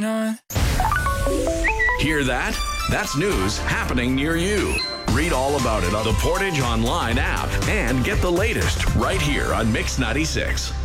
on. Hear that? That's news happening near you. Read all about it on the Portage Online app and get the latest right here on Mix 96.